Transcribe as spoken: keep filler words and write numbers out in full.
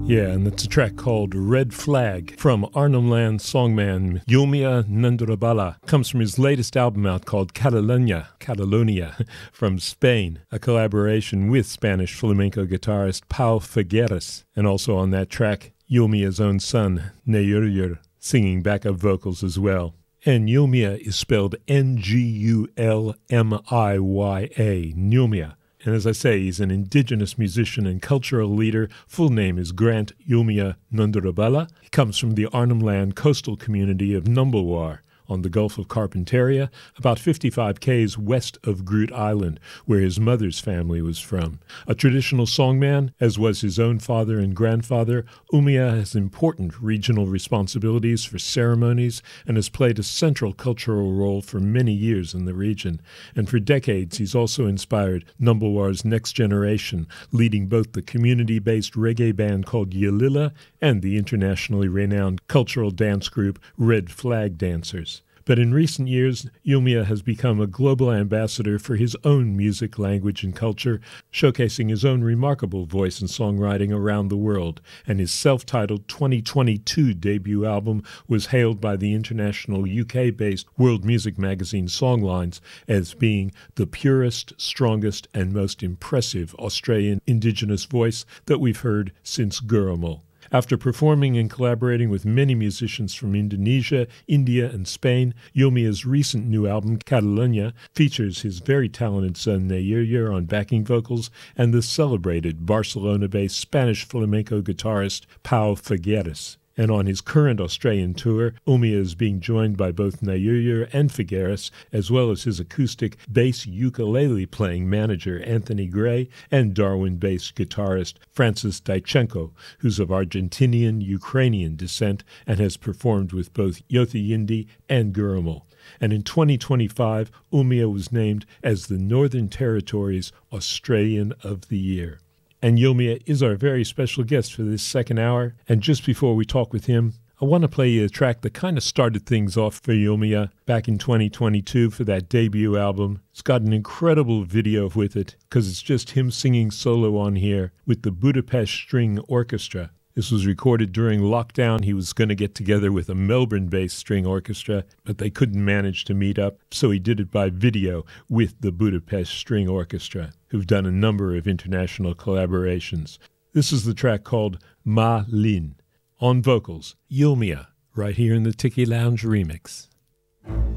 Yeah, and it's a track called Red Flag from Arnhem Land songman Yulmia Nandrabala. Comes from his latest album out called Catalonia, Catalonia from Spain, a collaboration with Spanish flamenco guitarist Pau Figueres. And also on that track, Yulmia's own son, Nayurur, singing backup vocals as well. And Yulmia is spelled N G U L M I Y A, Yulmia. And as I say, he's an indigenous musician and cultural leader. Full name is Grant Yulmia Nandrabala. He comes from the Arnhem Land coastal community of Numbulwar on the Gulf of Carpentaria, about fifty-five kays west of Groote Island, where his mother's family was from. A traditional songman, as was his own father and grandfather, Yulmia has important regional responsibilities for ceremonies and has played a central cultural role for many years in the region. And for decades, he's also inspired Numbulwar's next generation, leading both the community-based reggae band called Yalila and the internationally renowned cultural dance group Red Flag Dancers. But in recent years, Yulmia has become a global ambassador for his own music, language, and culture, showcasing his own remarkable voice and songwriting around the world. And his self-titled twenty twenty-two debut album was hailed by the international U K-based world music magazine Songlines as being the purest, strongest, and most impressive Australian indigenous voice that we've heard since Gurrumul. After performing and collaborating with many musicians from Indonesia, India, and Spain, Yulmia's recent new album, Catalonia, features his very talented son Nayurur on backing vocals and the celebrated Barcelona-based Spanish flamenco guitarist Pau Figueres. And on his current Australian tour, Yulmia is being joined by both Nayurur and Figueres, as well as his acoustic bass ukulele-playing manager Anthony Gray and Darwin-based guitarist Francis Daichenko, who's of Argentinian-Ukrainian descent and has performed with both Yothu Yindi and Gurrumul. And in twenty twenty-five, Yulmia was named as the Northern Territory's Australian of the Year. And Yulmia is our very special guest for this second hour. And just before we talk with him, I want to play you a track that kind of started things off for Yulmia back in twenty twenty-two for that debut album. It's got an incredible video with it because it's just him singing solo on here with the Budapest String Orchestra. This was recorded during lockdown. He was going to get together with a Melbourne-based string orchestra, but they couldn't manage to meet up, so he did it by video with the Budapest String Orchestra, who've done a number of international collaborations. This is the track called Ma Lin. On vocals, Yulmia, right here in the Tiki Lounge remix.